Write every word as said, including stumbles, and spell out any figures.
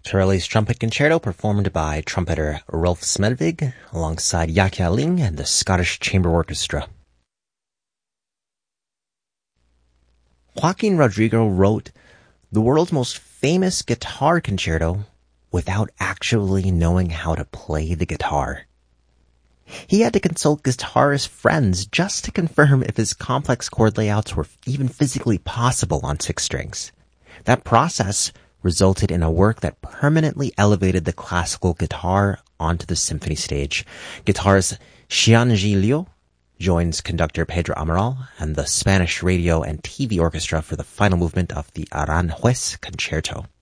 Turelli's Trumpet Concerto, performed by trumpeter Rolf Smedvig alongside Yakya Ling and the Scottish Chamber Orchestra. Joaquin Rodrigo wrote the world's most famous guitar concerto without actually knowing how to play the guitar. He had to consult guitarist friends just to confirm if his complex chord layouts were even physically possible on six strings. That process resulted in a work that permanently elevated the classical guitar onto the symphony stage. Guitarist Xianji Liu joins conductor Pedro Amaral and the Spanish radio and T V orchestra for the final movement of the Aranjuez Concerto.